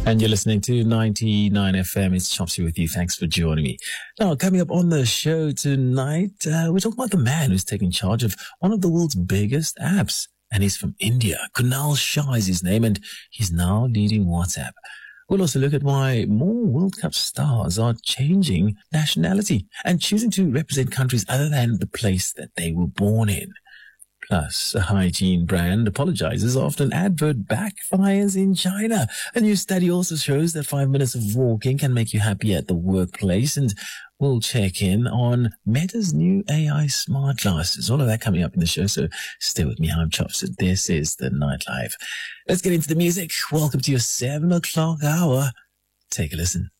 And you're listening to 99 FM. It's Chopsy with you. Thanks for joining me. Now, coming up on the show tonight, we're talking about the man who's taking charge of one of the world's biggest apps. And he's from India. Kunal Shah is his name, and he's now leading WhatsApp. We'll also look at why more World Cup stars are changing nationality and choosing to represent countries other than the place that they were born in. Plus, a hygiene brand apologizes after an advert backfires in China. A new study also shows that 5 minutes of walking can make you happy at the workplace. And we'll check in on Meta's new AI smart glasses. All of that coming up in the show, so stay with me. I'm Chops, and this is The Nightlife. Let's get into the music. Welcome to your 7 o'clock hour. Take a listen.